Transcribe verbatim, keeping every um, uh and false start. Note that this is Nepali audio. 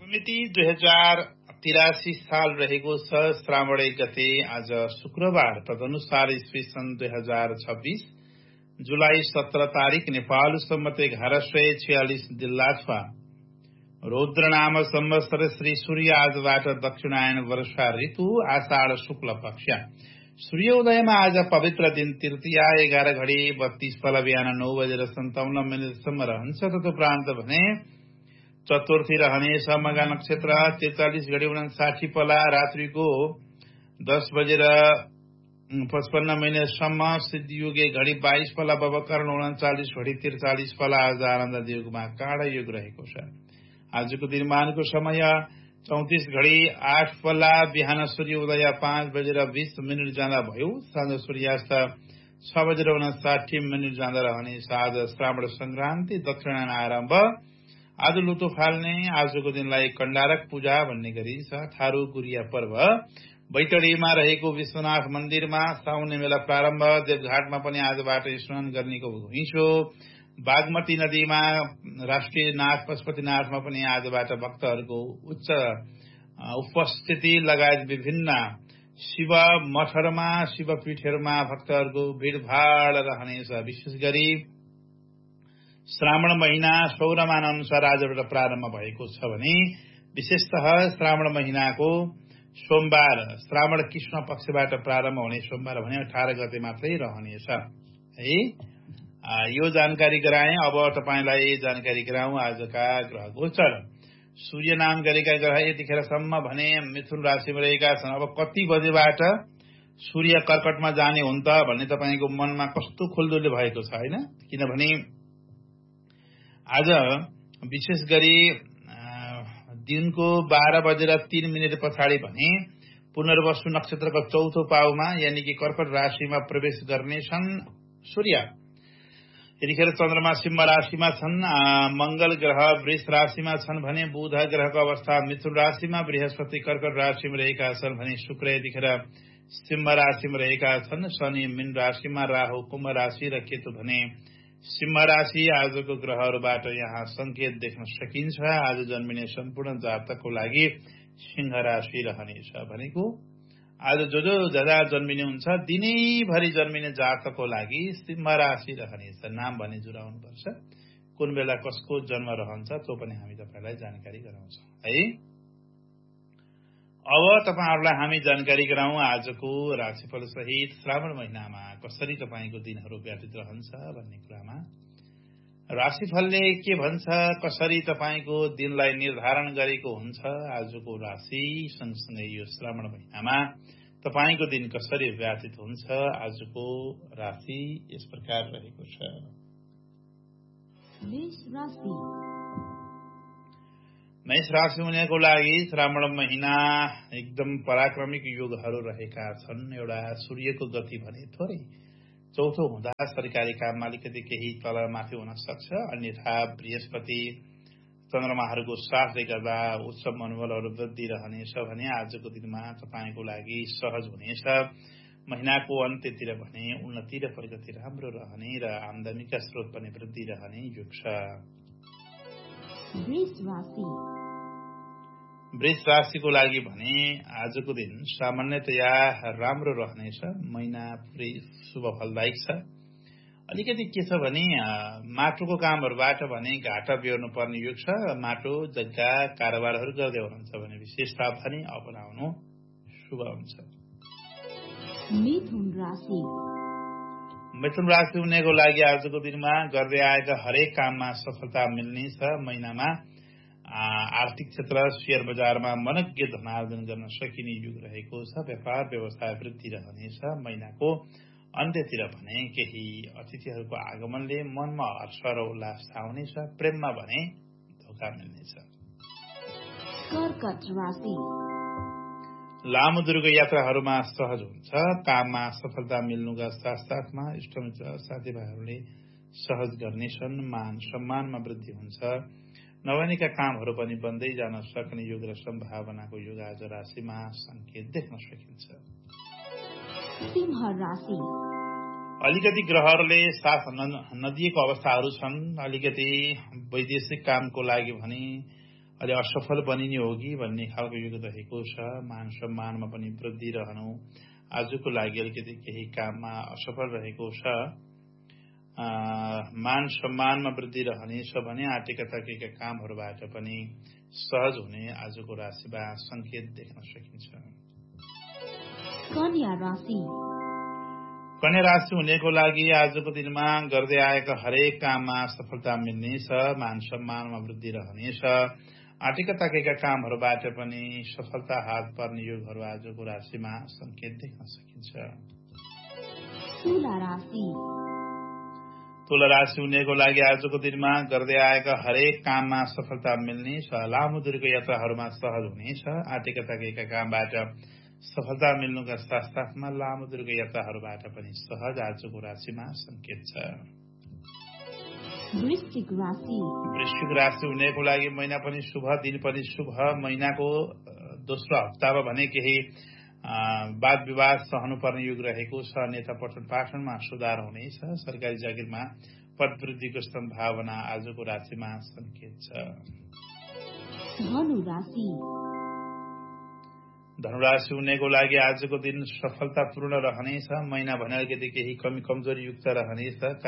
मिति दुई हजार तिरासी साल रहेको छ श्रावण एक गते आज शुक्रबार तदनुसार ईस्वी सन् दुई हजार छब्बीस जुलाई सत्र तारिक नेपाल सम्मत एघार सय छयालिस दिल्लाछवा रौद्र नाम संवत्सर श्री सूर्य आजबाट दक्षिणायन वर्षा ऋतु आषाढ शुक्ल पक्ष सूर्योदयमा आज पवित्र दिन तृतीया एघार घडी बत्तीस पल बिहान नौ बजेर सन्ताउन्न मिनटसम्म रहन्छ तदुपरान्त भने चतुर्थी रहनेछ मघा नक्षत्र त्रिचालिस घडी उनासाठी पला रात्रिको दस बजेर पचपन्न मिनटसम्म सिद्धियुगे घडी बाइस पला बबकरण उन्चालिस घडी त्रिचालिस पला आज आनन्द युगमा काँडा युग रहेको छ। आजको दिनमानको समय चौतिस घडी आठ पला बिहान सूर्योदय पाँच बजेर बीस मिनट जाँदा भयो। साँझ सूर्यास्त छ बजेर उनासाठी मिनट जाँदा रहनेछ। आज श्रावण संक्रान्ति दक्षिणायन आरम्भ। आज लुतो फाल्ने आजको दिनलाई कण्डारक पूजा भन्ने गरिन्छ। थारू गुरिया पर्व बैतडीमा रहेको विश्वनाथ मन्दिरमा साउने मेला प्रारम्भ। देवघाटमा पनि आजबाट स्नान गर्नेको घुइँचो। बागमती नदीमा राष्ट्रिय नाथ पशुपतिनाथमा पनि आजबाट भक्तहरूको उच्च उपस्थिति लगायत विभिन्न शिव मठहरूमा शिवपीठहरूमा भक्तहरूको भीड़भाड़ रहनेछ। विशेष गरी श्रावण महिना सौरमान अनुसार आजबाट प्रारम्भ भएको छ भने विशेषतः श्रावण महिनाको सोमबार श्रावण कृष्ण पक्षबाट प्रारम्भ हुने सोमबार भने अठार गते मात्रै रहनेछ है। यो जानकारी गराए। अब तपाईलाई जानकारी गराउँ आजका ग्रह गोचर। सूर्य नाम गरेका ग्रह यतिखेरसम्म भने मिथुन राशिमा रहेका छन्। अब कति बजेबाट सूर्य कर्कटमा जाने हुन् त भन्ने तपाईको मनमा कस्तो खुल्दुली भएको छ हैन। किनभने आज विशेष गरी दिनको बाह्र बजेर तीन मिनट पछाडि भने पुनर्वसु नक्षत्रको चौथो पाउमा यानि कि कर्कट राशिमा प्रवेश गर्नेछन् सूर्य। यतिखेर चन्द्रमा सिंह राशिमा छन्। मंगल ग्रह वृष राशिमा छन् भने बुध ग्रहको अवस्था मिथुन राशिमा, बृहस्पति कर्कट राशिमा रहेका छन् भने शुक्र यतिखेर सिंह राशिमा रहेका छन्। शनि मीन राशिमा, राहु कुम्भ राशि र केतु भने सिंह राशि। आजको ग्रहहरूबाट यहाँ संकेत देख्न सकिन्छ। आज जन्मिने सम्पूर्ण जातकको लागि सिंह राशि रहनेछ भनेको आज जो जो जहाँ जन्मिने हुन्छ दिनैभरि जन्मिने जातकको लागि सिंह राशि रहनेछ। नाम भने जुराउनुपर्छ। कुन बेला कसको जन्म रहन्छ त्यो पनि हामी तपाईलाई जानकारी गराउँछौं है। अब तपाईहरुलाई हामी जानकारी गराउँ आजको राशिफल सहित श्रावण महिनामा कसरी तपाईको दिनहरू व्यतीत रहन्छ भन्ने कुरामा। राशिफलले के भन्छ, कसरी तपाईको दिनलाई निर्धारण गरेको हुन्छ। आजको राशि सँगसँगै यो श्रावण महिनामा तपाईको दिन कसरी व्यतीत हुन्छ। आजको राशि यस प्रकार रहेको छ। मेष राशि मेष राशि हुनेको लागि श्रावण महिना एकदम पराक्रमिक योगहरू रहेका छन्। एउटा सूर्यको गति भने थोरै चौथो हुँदा सरकारी काममा अलिकति केही तलमाथि हुन सक्छ। अन्यथा बृहस्पति चन्द्रमाहरूको साथले गर्दा उच्च मनोबलहरू वृद्धि रहनेछ भने आजको दिनमा तपाईको लागि सहज हुनेछ। महिनाको अन्त्यतिर भने उन्नति र प्रगति राम्रो रहने र आमदानीका स्रोत पनि वृद्धि रहने योग छ। वृष राशिको लागि भने आजको दिन सामान्यतया राम्रो रहनेछ। महिना पुरै शुभ फलदायक छ। अलिकति के छ भने माटोको कामहरूबाट भने घाटा बेहोर्नु पर्ने योग छ। माटो जग्गा कारोबारहरू गर्दै हुनुहुन्छ भने विशेष सावधानी अपनाउनु शुभ हुन्छ। मिथुन राशि मिथुन राशि हुनेको लागि आजको दिनमा गर्दै आएका हरेक काममा सफलता मिल्ने छ। महिनामा आर्थिक क्षेत्र शेयर बजारमा मनज्ञ धनार्जन गर्न सकिने युग रहेको छ। व्यापार व्यवसाय वृद्धि रहनेछ। महिनाको अन्त्यतिर भने केही अतिथिहरूको आगमनले मनमा हर्ष र उल्लास आउनेछ। प्रेममा भने धोका मिल्नेछ। कर्कट राशि लामो दूरको यात्राहरूमा सहज हुन्छ। काममा सफलता मिल्नुका साथसाथमा इष्टमित्र साथीभाइहरूले सहज गर्नेछन्। मान सम्मानमा वृद्धि हुन्छ। नबनेका कामहरू पनि बन्दै जान सक्ने योग र सम्भावनाको योग आज राशिमा संकेत देख्न सकिन्छ। सिंह राशि अलिकति ग्रहहरूले साथ नदिएको अवस्थाहरू छन्। अलिकति वैदेशिक कामको लागि भने अलि असफल बनिने हो कि भन्ने खालको युग रहेको छ। मान सम्मानमा पनि वृद्धि रहनु आजको लागि अलिकति केही काममा असफल रहेको छ। मान सम्मानमा वृद्धि रहनेछ भने आँटेका ताकेका कामहरूबाट पनि सहज हुने आजको राशिमा संकेत देख्न सकिन्छ। कन्या राशि कन्या राशि हुनेको लागि आजको दिनमा गर्दै आएका हरेक काममा सफलता मिल्नेछ। मान सम्मानमा वृद्धि रहनेछ। आँटेका ताकेका कामहरूबाट पनि सफलता हात पर्ने योगहरू आजको राशिमा संकेत देख्न सकिन्छ। तुला राशि तुला राशि हुनेको लागि आजको दिनमा गर्दै आएका हरेक काममा सफलता मिल्नेछ। लामो दूरीको यात्राहरूमा सहज हुनेछ। आँटेका ताकेका कामबाट सफलता मिल्नुका साथसाथमा लामो दूरीको यात्राहरूबाट पनि सहज आजको राशिमा संकेत छ। वृश्चिक राशि वृश्चिक राशि हुनेको लागि महिना पनि शुभ, दिन पनि शुभ। महिनाको दोस्रो हप्तामा भने केही वाद विवाद सहनुपर्ने युग रहेको छ। नेता पठन पाठनमा सुधार हुनेछ। सरकारी जागिरमा पदवृद्धिको सम्भावना आजको राशिमा संकेत छ। धनु राशि धनुराशि हुनेको लागि आजको दिन सफलतापूर्ण रहनेछ। महिना भने अलिकति केही कमी कमजोरी युक्त रहनेछ।